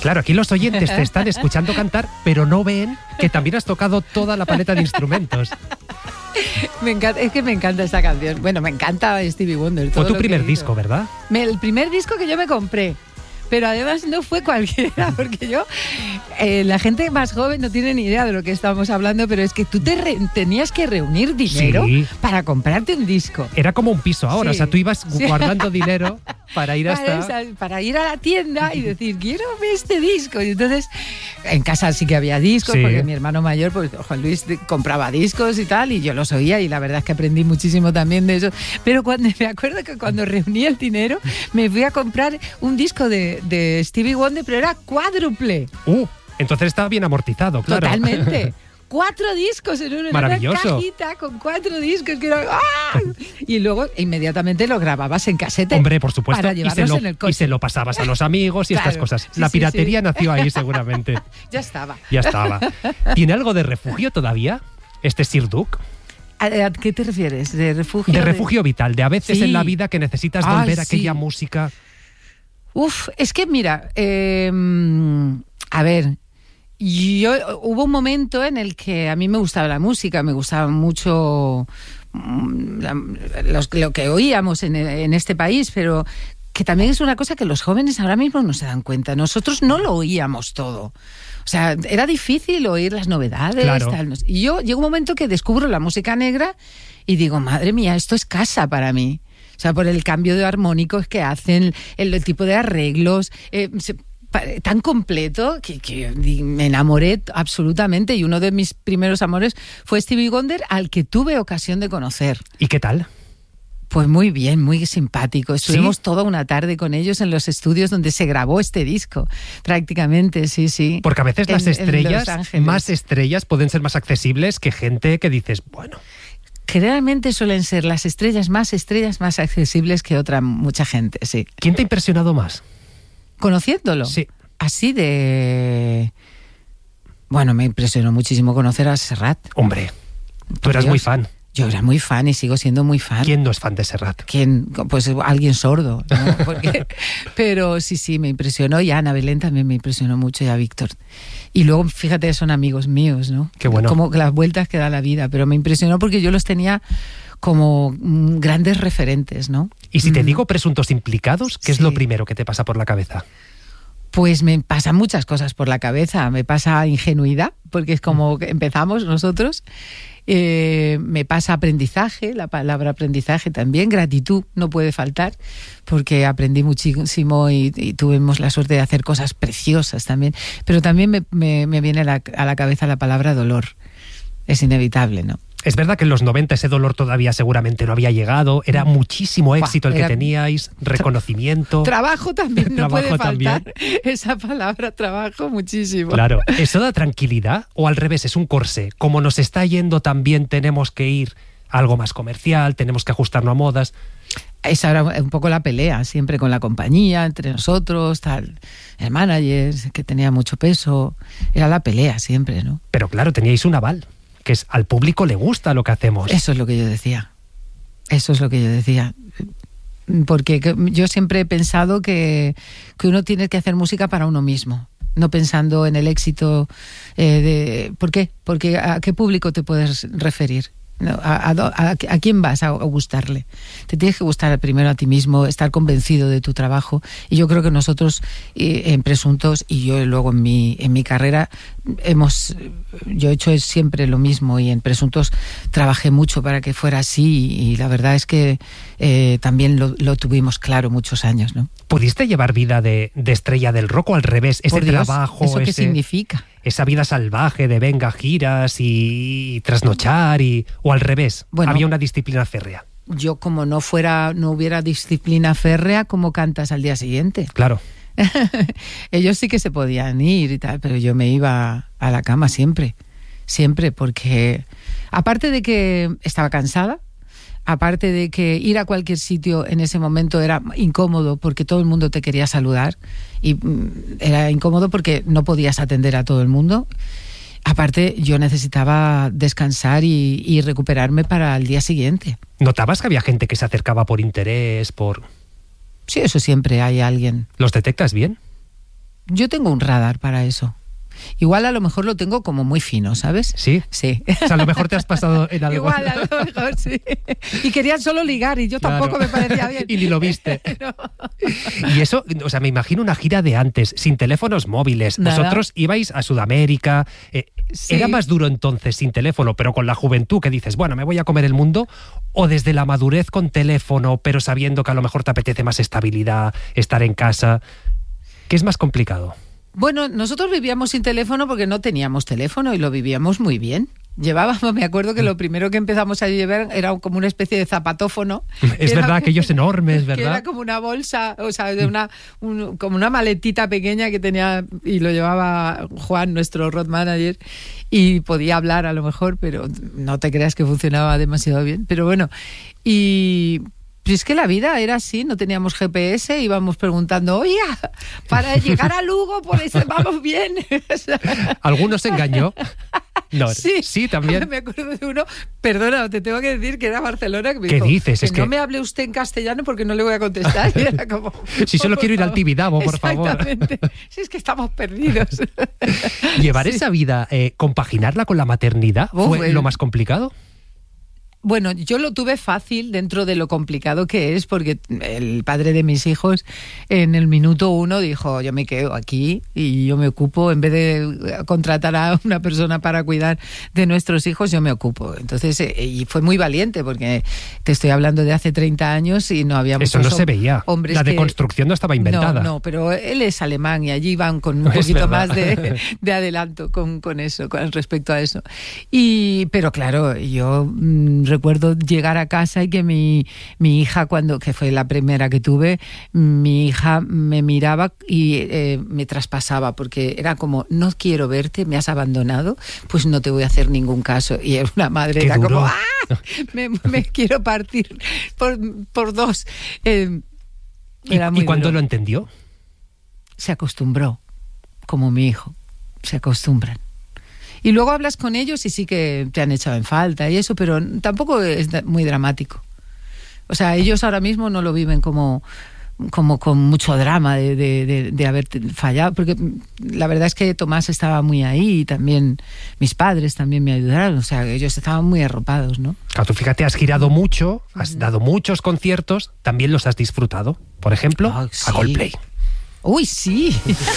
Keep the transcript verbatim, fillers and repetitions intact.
Claro, aquí los oyentes te están escuchando cantar, pero no ven que también has tocado toda la paleta de instrumentos. Me encanta, es que me encanta esta canción. Bueno, me encanta Stevie Wonder. Fue tu primer disco, ¿verdad? Me, el primer disco que yo me compré. Pero además no fue cualquiera, porque yo, eh, la gente más joven no tiene ni idea de lo que estamos hablando, pero es que tú te re, tenías que reunir dinero sí. para comprarte un disco. Era como un piso ahora, sí. O sea, tú ibas sí. guardando dinero para ir hasta... Para, para ir a la tienda y decir, quiero este disco. Y entonces, en casa sí que había discos, sí. porque mi hermano mayor, pues Juan Luis, compraba discos y tal, y yo los oía, y la verdad es que aprendí muchísimo también de eso. Pero cuando me acuerdo que cuando reuní el dinero, me fui a comprar un disco de de Stevie Wonder, pero era cuádruple. Uh, entonces estaba bien amortizado, claro. Totalmente. Cuatro discos en una, Maravilloso. una cajita con cuatro discos. Que era, ¡ah! Y luego inmediatamente lo grababas en casete. Hombre, por supuesto. Para llevarlos y, se lo, en el coche. y se lo pasabas a los amigos y claro, estas cosas. Sí, La sí, piratería sí. nació ahí seguramente. Ya estaba. Ya estaba. ¿Tiene algo de refugio todavía este Sir Duke? ¿A, ¿A qué te refieres? ¿De refugio? De refugio de... vital, de a veces sí. en la vida que necesitas volver Ay, a aquella sí. música... Uf, es que mira, eh, a ver, yo hubo un momento en el que a mí me gustaba la música, me gustaba mucho la, los, lo que oíamos en, en este país, pero que también es una cosa que los jóvenes ahora mismo no se dan cuenta. Nosotros no lo oíamos todo. O sea, era difícil oír las novedades. Claro. Tal. Y yo llegó un momento que descubro la música negra y digo, madre mía, esto es casa para mí. O sea, por el cambio de armónicos que hacen, el, el tipo de arreglos, eh, se, pa, tan completo que, que me enamoré absolutamente. Y uno de mis primeros amores fue Stevie Wonder, al que tuve ocasión de conocer. ¿Y qué tal? Pues muy bien, muy simpático. Estuvimos ¿Sí? toda una tarde con ellos en los estudios donde se grabó este disco, prácticamente, sí, sí. Porque a veces en, las estrellas, en más estrellas, pueden ser más accesibles que gente que dices, bueno... Generalmente suelen ser las estrellas más estrellas más accesibles que otra mucha gente, sí. ¿Quién te ha impresionado más? ¿Conociéndolo? Sí. Así de... Bueno, me impresionó muchísimo conocer a Serrat. Hombre, tú Por eras Dios. muy fan. Yo era muy fan y sigo siendo muy fan. ¿Quién no es fan de Serrat? ¿Quién? Pues alguien sordo, ¿no? Porque, pero sí, sí, me impresionó. Y a Ana Belén también me impresionó mucho, y a Víctor. Y luego, fíjate, son amigos míos, ¿no? Qué bueno. Como las vueltas que da la vida. Pero me impresionó porque yo los tenía como mm, grandes referentes, ¿no? Y si te Mm. digo presuntos implicados, ¿qué es Sí. lo primero que te pasa por la cabeza? Pues me pasan muchas cosas por la cabeza. Me pasa ingenuidad, porque es como que empezamos nosotros. Eh, me pasa aprendizaje, la palabra aprendizaje también. Gratitud no puede faltar, porque aprendí muchísimo y, y tuvimos la suerte de hacer cosas preciosas también. Pero también me, me, me viene a la, a la cabeza la palabra dolor. Es inevitable, ¿no? Es verdad que en los noventa ese dolor todavía seguramente no había llegado, era muchísimo éxito el que era... teníais, reconocimiento. Trabajo también, no trabajo puede faltar también. Esa palabra, trabajo, muchísimo. Claro, ¿eso da tranquilidad o al revés es un corsé? Como nos está yendo también tenemos que ir a algo más comercial, tenemos que ajustarnos a modas. Es ahora un poco la pelea, siempre con la compañía, entre nosotros, tal, el manager, que tenía mucho peso, era la pelea siempre, ¿no? Pero claro, teníais un aval, que es al público le gusta lo que hacemos. Eso es lo que yo decía, eso es lo que yo decía. Porque yo siempre he pensado que, que uno tiene que hacer música para uno mismo, no pensando en el éxito eh, de... ¿Por qué? Porque ¿a qué público te puedes referir? No, a, a, ¿A quién vas a gustarle? Te tienes que gustar primero a ti mismo, estar convencido de tu trabajo. Y yo creo que nosotros eh, en Presuntos y yo luego en mi, en mi carrera hemos, yo he hecho siempre lo mismo, y en Presuntos trabajé mucho para que fuera así, y la verdad es que eh, también lo, lo tuvimos claro muchos años, ¿no? ¿Pudiste llevar vida de, de estrella del rock o al revés? Ese Por Dios, trabajo, ¿eso qué ese, significa? Esa vida salvaje de venga, giras y, y trasnochar, y, o al revés, bueno, había una disciplina férrea. Yo como no fuera, no hubiera disciplina férrea, ¿cómo cantas al día siguiente? Claro. Ellos sí que se podían ir y tal, pero yo me iba a la cama siempre, siempre, porque aparte de que estaba cansada, aparte de que ir a cualquier sitio en ese momento era incómodo porque todo el mundo te quería saludar, y era incómodo porque no podías atender a todo el mundo. Aparte, yo necesitaba descansar y, y recuperarme para el día siguiente. ¿Notabas que había gente que se acercaba por interés, por...? Sí, eso siempre hay alguien. ¿Los detectas bien? yo tengo un radar para eso. Igual a lo mejor lo tengo como muy fino, ¿sabes? ¿Sí? Sí. O sea, a lo mejor te has pasado en algo. Igual a lo mejor, sí. Y querían solo ligar y yo Claro. tampoco me parecía bien. Y ni lo viste. No. Y eso, o sea, me imagino una gira de antes, sin teléfonos móviles. Nada. Vosotros ibais a Sudamérica. eh, Sí. ¿Era más duro entonces sin teléfono, pero con la juventud que dices, bueno, me voy a comer el mundo? ¿O desde la madurez con teléfono, pero sabiendo que a lo mejor te apetece más estabilidad, estar en casa? ¿Qué es más complicado? Bueno, nosotros vivíamos sin teléfono porque no teníamos teléfono y lo vivíamos muy bien. Llevábamos, me acuerdo que lo primero que empezamos a llevar era como una especie de zapatófono. Es Era- verdad, aquellos enormes, Que era ¿verdad? como una bolsa, o sea, de una, un- como una maletita pequeña que tenía, y lo llevaba Juan, nuestro road manager, y podía hablar a lo mejor, pero no te creas que funcionaba demasiado bien. Pero bueno, y pues es que la vida era así, no teníamos G P S, íbamos preguntando, oiga, para llegar a Lugo, por eso vamos bien. O sea, ¿Alguno se engañó? No, Sí, sí, también. Me acuerdo de uno, perdona, te tengo que decir que era Barcelona, que me ¿Qué dijo, dices? que Es no que- me hable usted en castellano porque no le voy a contestar. Y era como, Si solo por quiero ir al favor. Tibidabo, por favor. Exactamente. Si es que estamos perdidos. Llevar Sí. esa vida, eh, compaginarla con la maternidad, Uf, ¿fue el- lo más complicado? Bueno, yo lo tuve fácil dentro de lo complicado que es, porque el padre de mis hijos en el minuto uno dijo, yo me quedo aquí y yo me ocupo, en vez de contratar a una persona para cuidar de nuestros hijos, yo me ocupo. Entonces, eh, y fue muy valiente, porque te estoy hablando de hace treinta años y no habíamos... Eso no se veía. Hombres La que- deconstrucción no estaba inventada. No, no, pero él es alemán y allí van con un Es poquito verdad. más de, de adelanto con, con eso, con respecto a eso. Y, pero claro, yo mm, recuerdo llegar a casa y que mi, mi hija, cuando que fue la primera que tuve, mi hija me miraba y eh, me traspasaba, porque era como, no quiero verte, me has abandonado, pues no te voy a hacer ningún caso. Y era una madre, Qué era duro. como, ¡ah! Me, me quiero partir por, por dos. Eh, ¿Y, era muy y cuándo duro. lo entendió? Se acostumbró, como mi hijo, se acostumbran. Y luego hablas con ellos y sí que te han echado en falta y eso, pero tampoco es da- muy dramático. O sea, ellos ahora mismo no lo viven como, como con mucho drama de, de, de, de haber fallado, porque la verdad es que Tomás estaba muy ahí y también mis padres también me ayudaron, o sea, ellos estaban muy arropados, ¿no? Claro, tú fíjate, has girado mucho, has dado muchos conciertos, también los has disfrutado. Por ejemplo, Ah, a sí. Coldplay. ¡Uy, sí!